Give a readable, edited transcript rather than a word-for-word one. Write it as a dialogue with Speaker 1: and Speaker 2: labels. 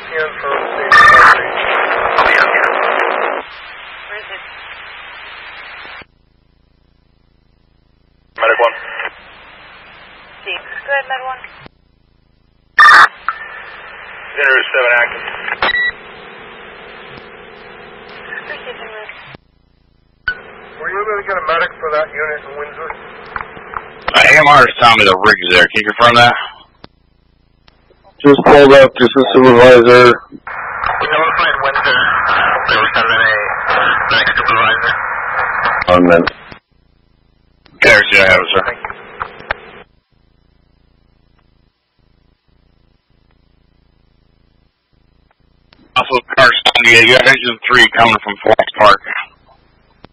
Speaker 1: ETN for safety.
Speaker 2: Where is it?
Speaker 3: Medic 1.
Speaker 2: Steve. Go ahead, Med 1.
Speaker 3: Center 7 active.
Speaker 2: Receiving Rick.
Speaker 1: Were you able to get a medic for that unit in Windsor?
Speaker 4: AMR is telling me the rig's there. Can you confirm that?
Speaker 5: Just pulled up, just a supervisor.
Speaker 3: We notified Windsor. They were sending a medic supervisor.
Speaker 5: 1 minute.
Speaker 4: Okay, I have it, sir.
Speaker 1: Thank you.
Speaker 4: Also, car 78, you got engine 3 coming from Forest Park.